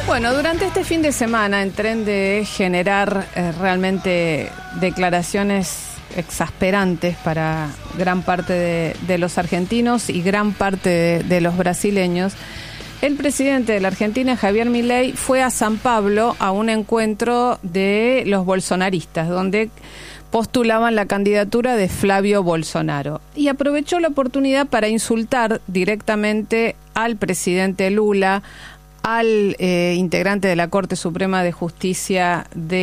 Bueno, durante este fin de semana, en tren de generar realmente declaraciones exasperantes para gran parte de los argentinos y gran parte de los brasileños, el presidente de la Argentina, Javier Milei, fue a San Pablo a un encuentro de los bolsonaristas, donde postulaban la candidatura de Flavio Bolsonaro. Y aprovechó la oportunidad para insultar directamente al presidente Lula, al integrante de la Corte Suprema de Justicia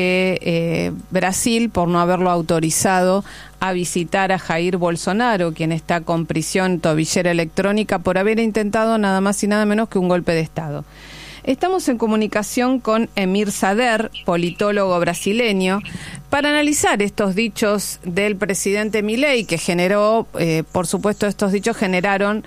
de Brasil, por no haberlo autorizado a visitar a Jair Bolsonaro, quien está con prisión tobillera electrónica por haber intentado nada más y nada menos que un golpe de Estado. Estamos en comunicación con Emir Sader, politólogo brasileño, para analizar estos dichos del presidente Milei, que generó, por supuesto, estos dichos generaron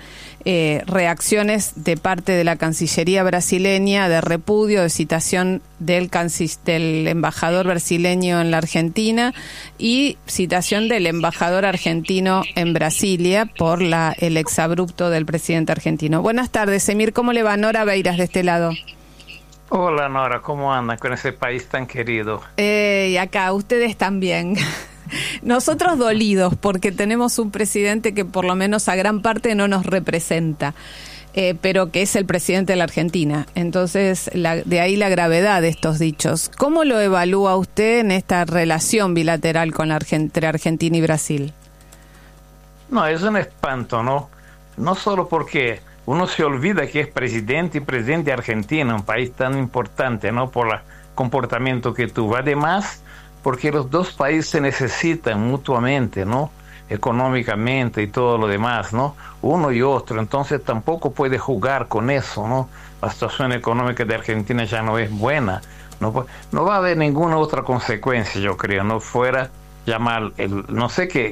reacciones de parte de la Cancillería brasileña, de repudio, de citación del embajador brasileño en la Argentina y citación del embajador argentino en Brasilia por el exabrupto del presidente argentino. Buenas tardes, Emir, ¿cómo le va? Nora Beiras de este lado. Hola Nora, ¿cómo andan con ese país tan querido? Y acá, ustedes también. Nosotros dolidos porque tenemos un presidente que por lo menos a gran parte no nos representa, pero que es el presidente de la Argentina. Entonces, de ahí la gravedad de estos dichos. ¿Cómo lo evalúa usted en esta relación bilateral con entre Argentina y Brasil? No, es un espanto, ¿no? No solo porque uno se olvida que es presidente de Argentina, un país tan importante, ¿no? Por el comportamiento que tuvo. Además, porque los dos países se necesitan mutuamente, ¿no? Económicamente y todo lo demás, ¿no? Uno y otro. Entonces tampoco puede jugar con eso, ¿no? La situación económica de Argentina ya no es buena. No va a haber ninguna otra consecuencia, yo creo, no fuera llamar no sé qué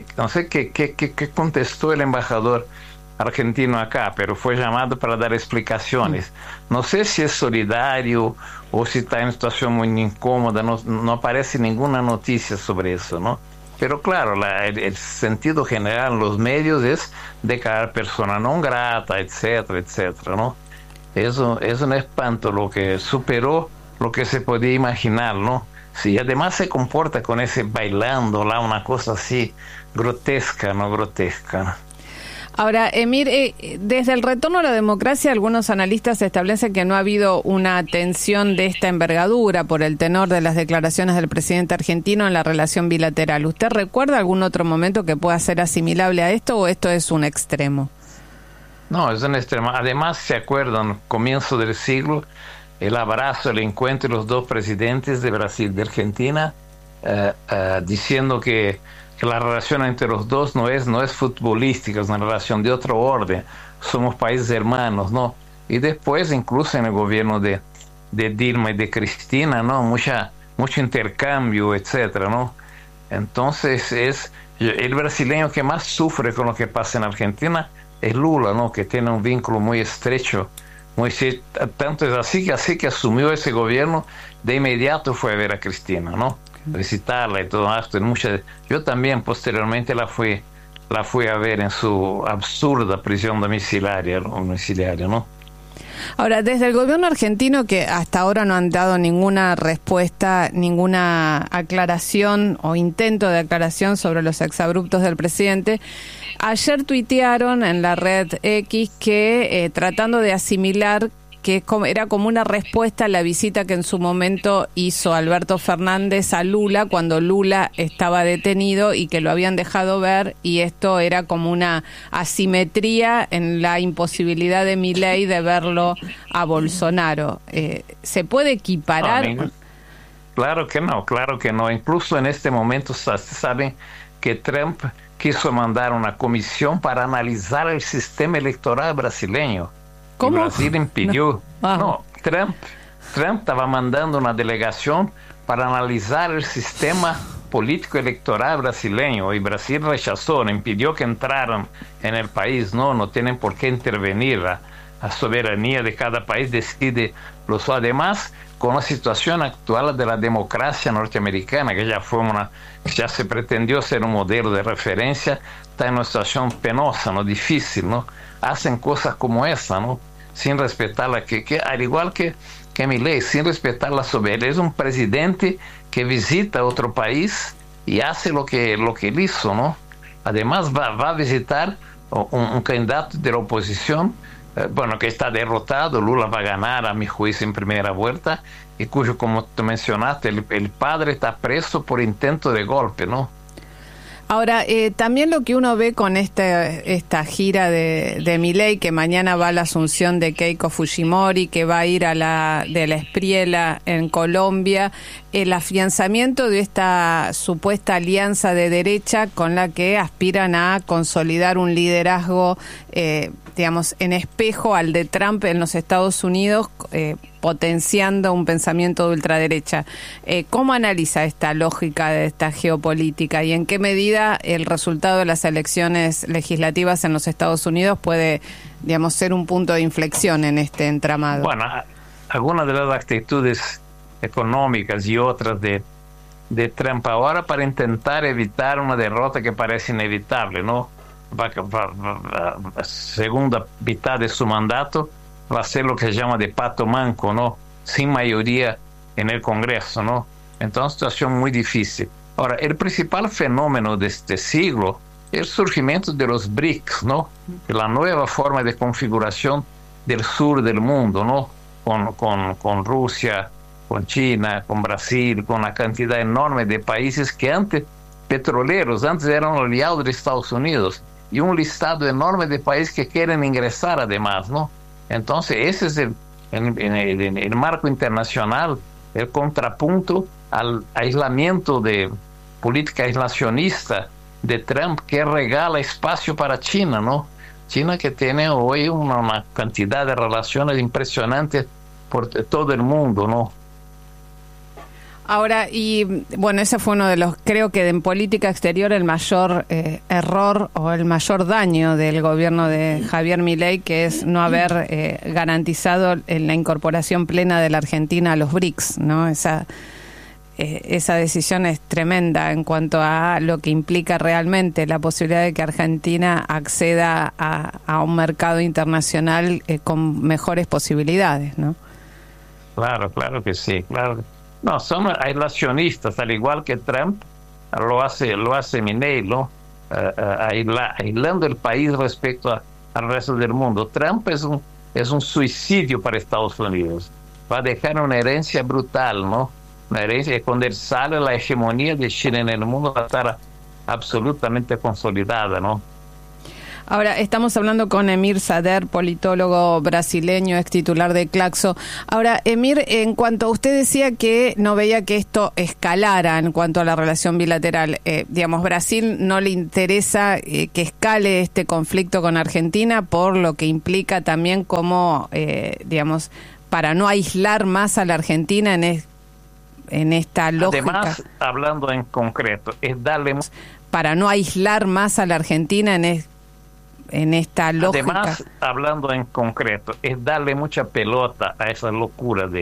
contestó el embajador argentino acá, pero fue llamado para dar explicaciones. No sé si es solidario o si está en situación muy incómoda, no aparece ninguna noticia sobre eso, ¿no? Pero claro, el sentido general en los medios es declarar persona non grata, etcétera, etcétera, ¿no? Eso es un espanto, lo que superó lo que se podía imaginar, ¿no? Sí, además se comporta con ese bailando, una cosa así grotesca, ¿no? Grotesca. Ahora, Emir, desde el retorno a la democracia, algunos analistas establecen que no ha habido una tensión de esta envergadura por el tenor de las declaraciones del presidente argentino en la relación bilateral. ¿Usted recuerda algún otro momento que pueda ser asimilable a esto o esto es un extremo? No, es un extremo. Además, ¿se acuerdan? Comienzo del siglo, el abrazo, el encuentro de los dos presidentes de Brasil y de Argentina, diciendo que la relación entre los dos no es futbolística, es una relación de otro orden, somos países hermanos, ¿no? Y después, incluso en el gobierno de Dilma y de Cristina, ¿no? Mucho intercambio, etcétera, ¿no? Entonces, el brasileño que más sufre con lo que pasa en Argentina es Lula, ¿no? Que tiene un vínculo muy estrecho, tanto es así que asumió ese gobierno, de inmediato fue a ver a Cristina, ¿no? Visitarla y todo esto. Yo también posteriormente la fui a ver en su absurda prisión domiciliaria, ¿no? Ahora, desde el gobierno argentino, que hasta ahora no han dado ninguna respuesta, ninguna aclaración o intento de aclaración sobre los exabruptos del presidente, ayer tuitearon en la red X que tratando de asimilar que era como una respuesta a la visita que en su momento hizo Alberto Fernández a Lula cuando Lula estaba detenido y que lo habían dejado ver, y esto era como una asimetría en la imposibilidad de Milei de verlo a Bolsonaro. ¿Se puede equiparar? No, claro que no. Incluso en este momento saben que Trump quiso mandar una comisión para analizar el sistema electoral brasileño. ¿Cómo? Brasil impidió. No, Trump estaba mandando una delegación para analizar el sistema político electoral brasileño y Brasil rechazó, no impidió que entraran en el país. No tienen por qué intervenir. La soberanía de cada país decide. Además, con la situación actual de la democracia norteamericana, que ya se pretendió ser un modelo de referencia, está en una situación penosa, ¿no? Difícil, ¿no? Hacen cosas como esa, ¿no? Sin respetarla, que al igual que que Milei, sin respetar la soberanía, es un presidente que visita otro país y hace lo que él hizo, ¿no? Además va a visitar un candidato de la oposición, bueno, que está derrotado. Lula va a ganar, a mi juicio, en primera vuelta, y cuyo, como tú mencionaste, el padre está preso por intento de golpe, ¿no? Ahora, también lo que uno ve con esta gira de Milei, que mañana va a la asunción de Keiko Fujimori, que va a ir a de la Espriella en Colombia, el afianzamiento de esta supuesta alianza de derecha con la que aspiran a consolidar un liderazgo, digamos, en espejo al de Trump en los Estados Unidos, potenciando un pensamiento de ultraderecha. ¿Cómo analiza esta lógica de esta geopolítica y en qué medida el resultado de las elecciones legislativas en los Estados Unidos puede, digamos, ser un punto de inflexión en este entramado? Bueno, algunas de las actitudes económicas y otras de Trump ahora para intentar evitar una derrota que parece inevitable, ¿no? Segunda mitad de su mandato va a ser lo que se llama de pato manco, ¿no? Sin mayoría en el Congreso, ¿no? Entonces, situación muy difícil. Ahora, el principal fenómeno de este siglo es el surgimiento de los BRICS, ¿no? La nueva forma de configuración del sur del mundo, ¿no? Con Rusia, con China, con Brasil, con una cantidad enorme de países que antes, petroleros, antes eran aliados de Estados Unidos, y un listado enorme de países que quieren ingresar además, ¿no? Entonces, ese es el marco internacional, el contrapunto al aislamiento de política aislacionista de Trump, que regala espacio para China, ¿no? China, que tiene hoy una cantidad de relaciones impresionantes por todo el mundo, ¿no? Ahora, y bueno, ese fue uno de los, creo que en política exterior, el mayor error o el mayor daño del gobierno de Javier Milei, que es no haber garantizado la incorporación plena de la Argentina a los BRICS, ¿no? Esa decisión es tremenda en cuanto a lo que implica realmente la posibilidad de que Argentina acceda a un mercado internacional con mejores posibilidades, ¿no? Claro que sí, claro. No, son aislacionistas, al igual que Trump lo hace Milei, ¿no? Aislando el país respecto al resto del mundo. Trump es un suicidio para Estados Unidos. Va a dejar una herencia brutal, ¿no? Una herencia que cuando él sale, la hegemonía de China en el mundo va a estar absolutamente consolidada, ¿no? Ahora, estamos hablando con Emir Sader, politólogo brasileño, ex titular de Claxo. Ahora, Emir, en cuanto a usted decía que no veía que esto escalara en cuanto a la relación bilateral, digamos, Brasil no le interesa que escale este conflicto con Argentina por lo que implica también como, digamos, para no aislar más a la Argentina en esta lógica. Además, hablando en concreto, es darle... Para no aislar más a la Argentina en esta lógica. Además, hablando en concreto, es darle mucha pelota a esa locura de